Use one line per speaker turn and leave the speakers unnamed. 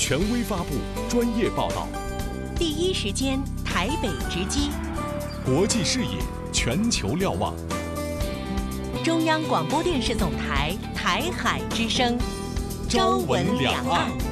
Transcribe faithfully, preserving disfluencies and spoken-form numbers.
权威发布，专业报道，
第一时间台北直击，
国际视野，全球瞭望。
中央广播电视总台台海之声，朝闻两岸。